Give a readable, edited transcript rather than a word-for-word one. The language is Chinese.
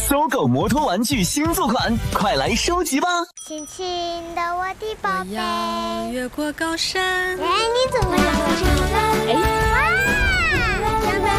搜狗摩托玩具新作款，快来收集吧！ 轻轻的我的宝贝， 我要越过高山。 哎，你怎么